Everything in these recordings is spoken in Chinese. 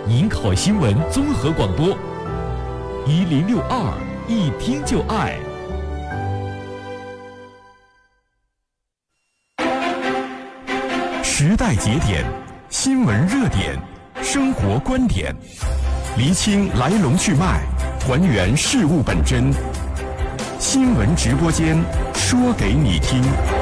营口新闻综合广播1062，一听就爱。时代节点，新闻热点，生活观点，厘清来龙去脉，还原事物本真。新闻直播间，说给你听。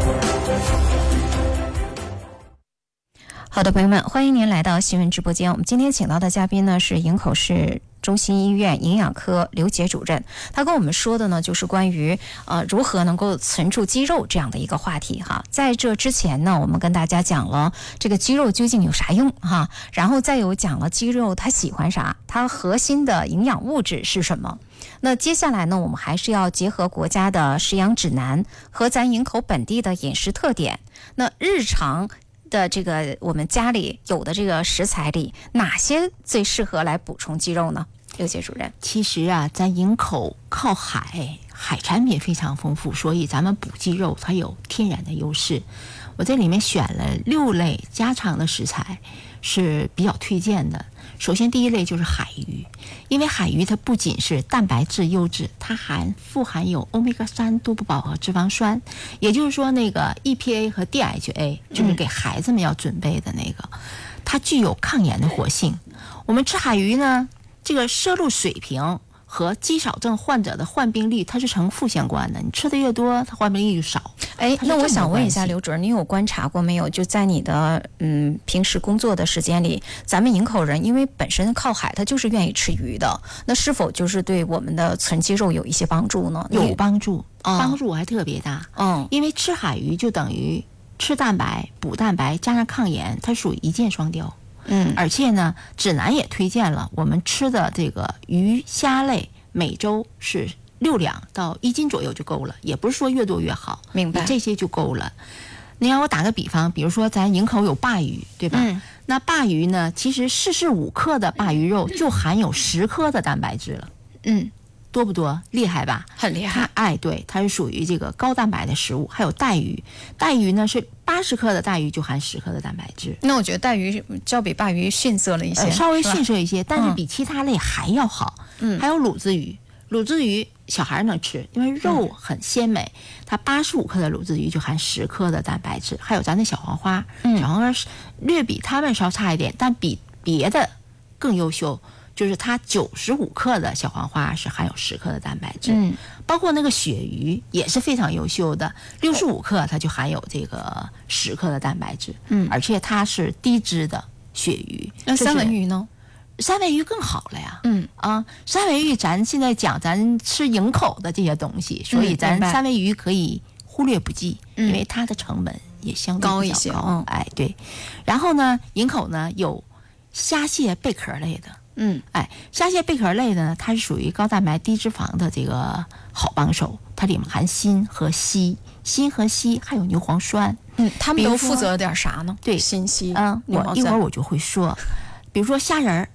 好的，朋友们，欢迎您来到新闻直播间。我们今天请到的嘉宾呢是营口市中心医院营养科刘杰主任，他跟我们说的呢就是关于如何能够存住肌肉这样的一个话题哈。在这之前呢，我们跟大家讲了这个肌肉究竟有啥用哈，然后再有讲了肌肉它喜欢啥，它核心的营养物质是什么。那接下来呢，我们还是要结合国家的食养指南和咱营口本地的饮食特点，那日常的这个我们家里有的这个食材里，哪些最适合来补充肌肉呢？刘杰主任， 其实啊，咱营口靠海，海产品非常丰富，所以咱们补肌肉它有天然的优势。我这里面选了6类家常的食材是比较推荐的。首先第一类就是海鱼，因为海鱼它不仅是蛋白质优质，它富含有欧米伽3多不饱和脂肪酸，也就是说那个 EPA 和 DHA， 就是给孩子们要准备的那个，它具有抗炎的活性。我们吃海鱼呢，这个摄入水平和肌少症患者的患病率它是成负相关的，你吃的越多，它患病率就少。 那我想问一下刘主任，你有观察过没有？就在你的平时工作的时间里，咱们营口人因为本身靠海，他就是愿意吃鱼的，那是否就是对我们的存肌肉有一些帮助呢？ 有帮助，帮助还特别大。因为吃海鱼就等于吃蛋白、补蛋白加上抗炎，它属于一箭双雕。而且呢，指南也推荐了我们吃的这个鱼虾类，每周是6两到1斤左右就够了，也不是说越多越好， 明白？ 这些就够了。你让我打个比方，比如说咱营口有鲅鱼，对吧？那鲅鱼呢，其实45克的鲅鱼肉就含有10克的蛋白质了。多不多？厉害吧？ 很厉害。 对，它是属于这个高蛋白的食物。还有带鱼，带鱼呢是80克的带鱼就含10克的蛋白质。 那我觉得带鱼较比鲅鱼逊色了一些， 稍微逊色一些，但是比其他类还要好。还有卤子鱼，卤子鱼小孩能吃，因为肉很鲜美，它85克的卤子鱼就含10克的蛋白质。还有咱的小黄花，小黄花略比它们稍差一点，但比别的更优秀。就是它95克的小黄花是含有10克的蛋白质，包括那个鳕鱼也是非常优秀的，65克它就含有这个10克的蛋白质，而且它是低脂的鳕鱼。 那三文鱼呢？ 三文鱼更好了呀，三文鱼咱现在讲咱吃营口的这些东西，所以咱三文鱼可以忽略不计，因为它的成本也相对比较高。对。然后呢，营口呢有虾蟹贝壳类的。虾蟹贝壳类的呢，它是属于高蛋白低脂肪的这个好帮手，它里面含锌和硒，还有牛磺酸。 他们都负责点啥呢？ 对， 锌硒。 我一会儿我就会说，比如说虾仁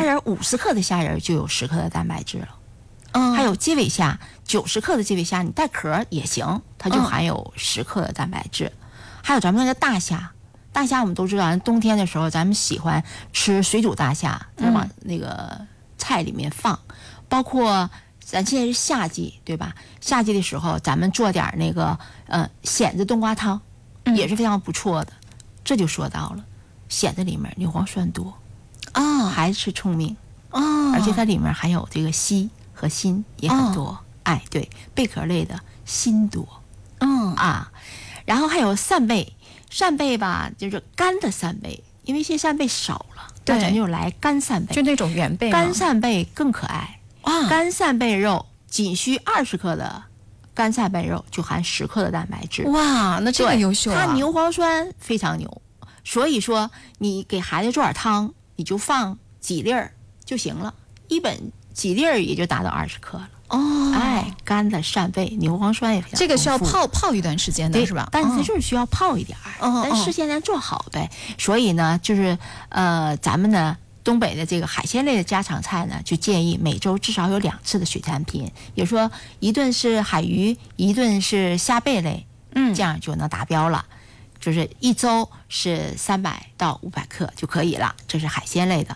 50克的虾仁就有10克的蛋白质了。还有街尾虾90克的街尾虾，你带壳也行，它就含有10克的蛋白质。还有咱们那个大虾我们都知道，冬天的时候咱们喜欢吃水煮大虾，再往那个菜里面放。包括咱现在是夏季，对吧？夏季的时候咱们做点那个蚬子冬瓜汤，也是非常不错的。这就说到了，蚬子里面牛磺酸多孩子吃聪明而且它里面含有这个硒和锌也很多。对，贝壳类的锌多。然后还有扇贝吧，就是干的扇贝，因为现在扇贝少了，那咱就来干扇贝， 就那种原贝。 干扇贝更可爱。干扇贝肉仅需20克的干扇贝肉就含10克的蛋白质。 哇，那这个优秀啊！ 它牛磺酸非常牛，所以说你给孩子做点汤，你就放几粒儿就行了，一本几粒儿也就达到20克了。干的扇贝牛磺酸也非常丰富。 这个需要泡一段时间的是吧？ 但是它就是需要泡一点但事先咱做好呗。所以呢，就是咱们呢东北的这个海鲜类的家常菜呢，就建议每周至少有2次的水产品，也就是说一顿是海鱼，一顿是虾贝类，这样就能达标了。就是一周是300到500克就可以了，这是海鲜类的。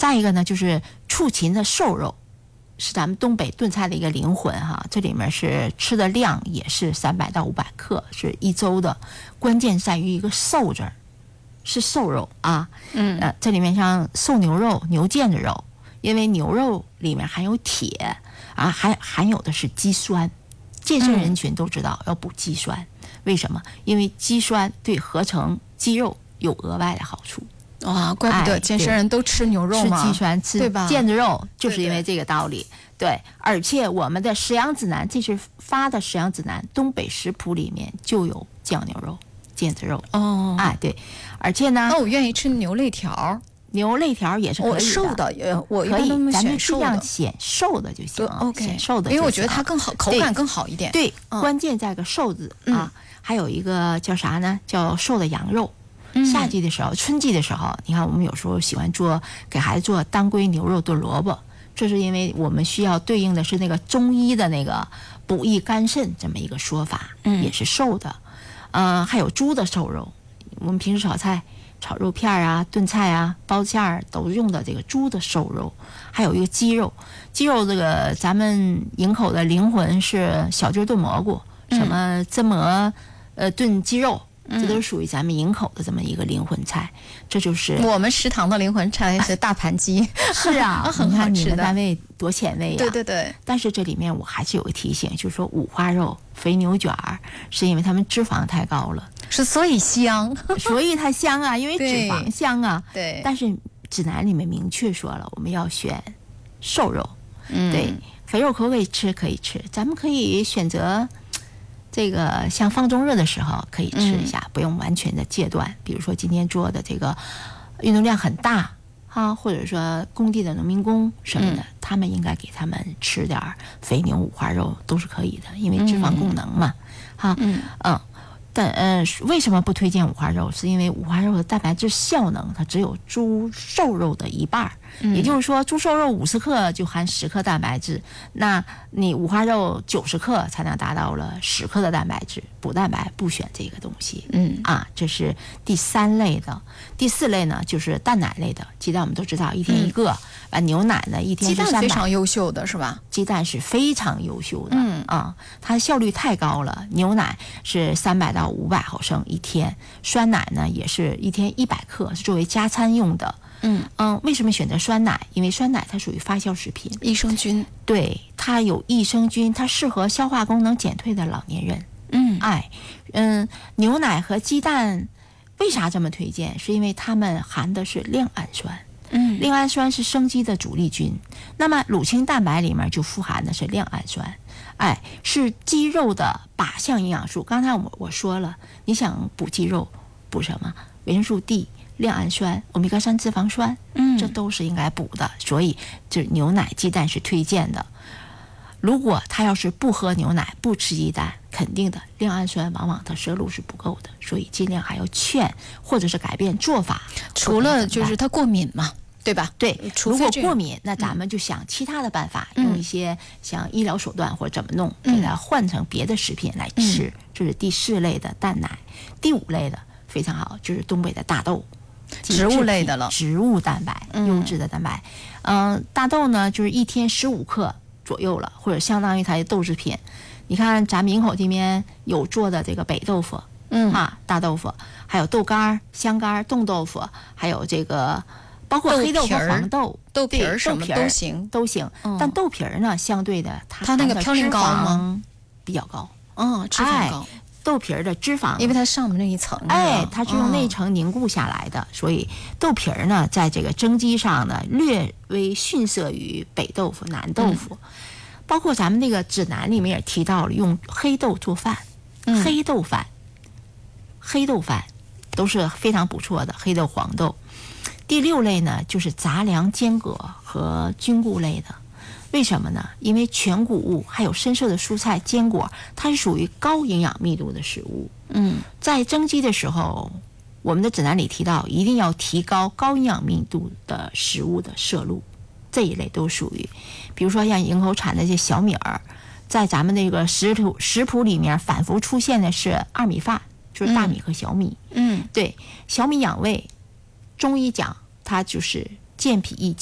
再一个呢，就是畜禽的瘦肉，是咱们东北炖菜的一个灵魂哈。这里面是吃的量也是300到500克，是1周的。关键在于一个瘦字儿，是瘦肉啊。这里面像瘦牛肉、牛腱子肉，因为牛肉里面含有铁啊，还含有的是肌酸。健身人群都知道要补肌酸，为什么？因为肌酸对合成肌肉有额外的好处。 哇，怪不得健身人都吃牛肉嘛， 吃肌酸，吃腱子肉，就是因为这个道理。对，而且我们的食养指南，这是发的食养指南，东北食谱里面就有酱牛肉、腱子肉。对，而且呢， 那我愿意吃牛肋条。 牛肋条也是可以的， 瘦的，我可以，咱们尽量选瘦的就行。 OK， 选瘦的， 因为我觉得它更好，口感更好一点。 对，关键在个瘦字啊。还有一个叫啥呢？叫瘦的羊肉。夏季的时候，春季的时候，你看我们有时候喜欢给孩子做当归牛肉炖萝卜，这是因为我们需要对应的是那个中医的那个补益肝肾这么一个说法，也是瘦的。还有猪的瘦肉，我们平时炒菜。炒肉片啊、炖菜啊、包子馅儿都用的这个猪的瘦肉，还有一个鸡肉。鸡肉这个咱们营口的灵魂是小鸡炖蘑菇，什么榛蘑炖鸡肉，这都是属于咱们营口的这么一个灵魂菜。这就是我们食堂的灵魂菜是大盘鸡。 是啊， 很好吃的。 你们单位多前卫呀！ 对。 但是这里面我还是有个提醒，就是说五花肉、肥牛卷儿，是因为它们脂肪太高了。 所以香， 所以它香啊，因为脂肪香啊。 对。 但是指南里面明确说了，我们要选瘦肉。对，肥肉可以吃，咱们可以选择这个像放纵热的时候可以吃一下，不用完全的戒断。比如说今天做的这个运动量很大或者说工地的农民工什么的，他们应该给他们吃点肥牛、五花肉都是可以的，因为脂肪功能嘛。但为什么不推荐五花肉？是因为五花肉的蛋白质效能它只有猪瘦肉的1半，也就是说猪瘦肉50克就含10克蛋白质，那你五花肉90克才能达到了10克的蛋白质。补蛋白不选这个东西。这是第3类的。第4类呢就是蛋奶类的，鸡蛋我们都知道1天1个，牛奶呢1天是300。 鸡蛋非常优秀的是吧？ 鸡蛋是非常优秀的。它效率太高了。牛奶是300到500毫升1天，酸奶呢也是1天100克，是作为加餐用的。为什么选择酸奶？因为酸奶它属于发酵食品， 益生菌。 对，它有益生菌，它适合消化功能减退的老年人。牛奶和鸡蛋为啥这么推荐？是因为它们含的是亮氨酸。亮氨酸是生肌的主力军，那么乳清蛋白里面就富含的是亮氨酸。是肌肉的靶向营养素。刚才我说了，你想补肌肉，补什么？维生素 D、亮氨酸、欧米伽3脂肪酸，这都是应该补的。所以这牛奶、鸡蛋是推荐的。如果他要是不喝牛奶、不吃鸡蛋，肯定的亮氨酸往往他摄入是不够的，所以尽量还要劝或者是改变做法。 除了就是他过敏嘛，对吧？ 对，如果过敏，那咱们就想其他的办法，用一些像医疗手段或者怎么弄，给它换成别的食品来吃。这是第4类的蛋奶。第5类的非常好，就是东北的大豆， 植物类的了， 植物蛋白，优质的蛋白。大豆呢就是1天15克左右了，或者相当于它的豆制品。你看咱们营口这边有做的这个北豆腐，大豆腐，还有豆干、香干、冻豆腐，还有这个包括黑豆和黄豆、 豆皮儿什么都行。 但豆皮儿呢，相对的它那个嘌呤高吗？ 比较高。 脂肪高。 豆皮儿的脂肪， 因为它上面那一层， 它是用那一层凝固下来的，所以豆皮儿呢，在这个增肌上呢，略微逊色于北豆腐、南豆腐。包括咱们那个指南里面也提到了，用黑豆做饭，黑豆饭都是非常不错的，黑豆、黄豆。第6类呢，就是杂粮、坚果和菌菇类的。为什么呢？因为全谷物还有深色的蔬菜、坚果，它是属于高营养密度的食物。在增肌的时候，我们的指南里提到，一定要提高高营养密度的食物的摄入。这一类都属于，比如说像营口产的这些小米儿，在咱们那个食谱里面反复出现的是2米饭，就是大米和小米。对，小米养胃，中医讲它就是健脾益